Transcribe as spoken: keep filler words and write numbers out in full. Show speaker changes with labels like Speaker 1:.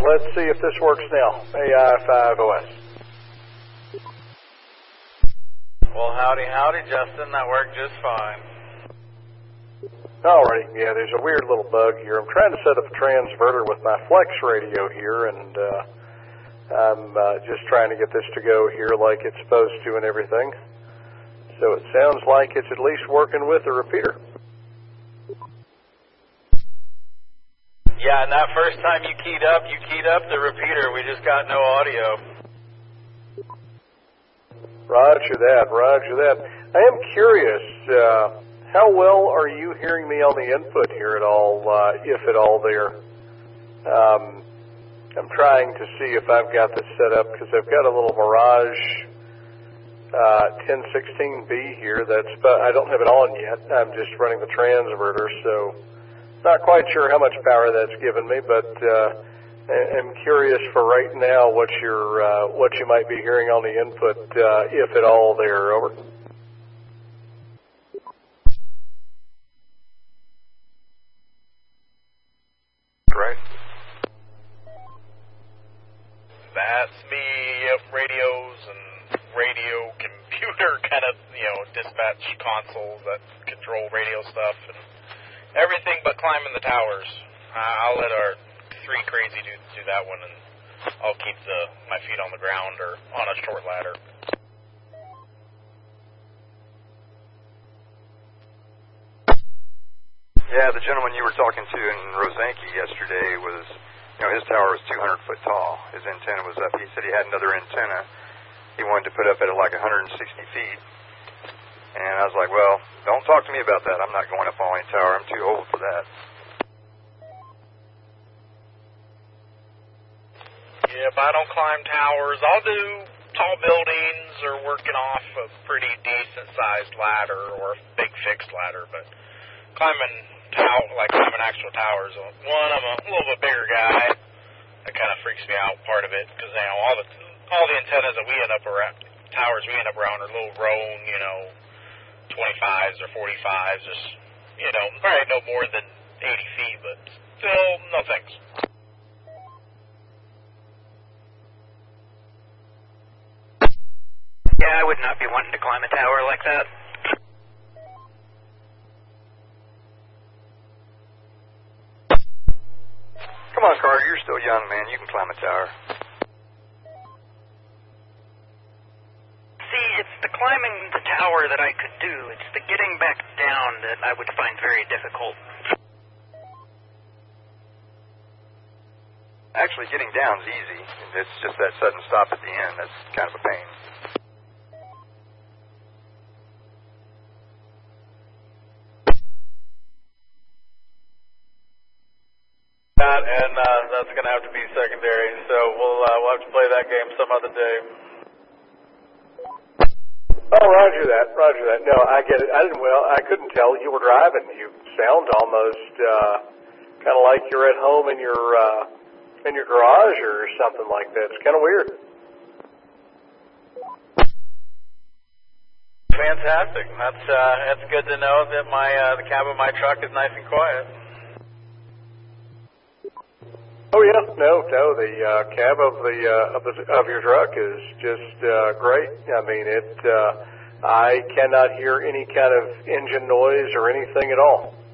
Speaker 1: let's see if this works now. A I five O S.
Speaker 2: Well, howdy, howdy, Justin. That worked just fine.
Speaker 1: Alrighty, yeah, there's a weird little bug here. I'm trying to set up a transverter with my Flex radio here, and uh, I'm uh, just trying to get this to go here like it's supposed to and everything. So it sounds like it's at least working with the repeater.
Speaker 2: Yeah, and that first time you keyed up, you keyed up the repeater. We just got no audio.
Speaker 1: Roger that, roger that. I am curious, uh, how well are you hearing me on the input here at all, uh, if at all there? Um, I'm trying to see if I've got this set up because I've got a little Mirage uh, ten sixteen B here that's, but I don't have it on yet. I'm just running the transverter, so not quite sure how much power that's given me, but uh, I'm curious for right now what your uh, what you might be hearing on the input, uh, if at all there. Over.
Speaker 2: Right. That's me. Radios and radio computer kind of, you know, dispatch consoles that control radio stuff and everything but climbing the towers. I'll let our three crazy dudes do that one, and I'll keep the my feet on the ground or on a short ladder.
Speaker 3: Yeah, the gentleman you were talking to in Rosanke yesterday was, you know, his tower was two hundred foot tall. His antenna was up. He said he had another antenna he wanted to put up at like one hundred sixty feet. And I was like, well, don't talk to me about that. I'm not going up on any tower. I'm too old for that.
Speaker 2: Yeah, but I don't climb towers. I'll do tall buildings or working off a pretty decent-sized ladder or a big fixed ladder. But climbing tower, like climbing actual towers, one, I'm a little bit bigger guy. That kind of freaks me out. Part of it because you know all the all the antennas that we end up around, towers we end up around are little roan, you know, twenty-fives or forty-fives, just, you know, probably no more than eighty feet, but still, no thanks.
Speaker 4: Yeah, I would not be wanting to climb a tower like that.
Speaker 3: Come on, Carter, you're still young, man. You can climb a tower.
Speaker 4: See, it's the climbing the tower that I could do. It's the getting back down that I would find very difficult.
Speaker 3: Actually, getting down's easy. It's just that sudden stop at the end that's kind of a pain.
Speaker 2: That and uh, that's going to have to be secondary, so we'll uh, we'll have to play that game some other day.
Speaker 1: Oh, roger that, roger that. No, I get it. I didn't. Well, I couldn't tell. You were driving. You sound almost uh, kind of like you're at home in your uh, in your garage or something like that. It's kind of weird.
Speaker 2: Fantastic. That's uh, that's good to know that my uh, the cab of my truck is nice and quiet.
Speaker 1: Oh yeah, no, no. The uh, cab of the uh, of, the, of your truck is just uh, great. I mean, it. Uh, I cannot hear any kind of engine noise or anything at all.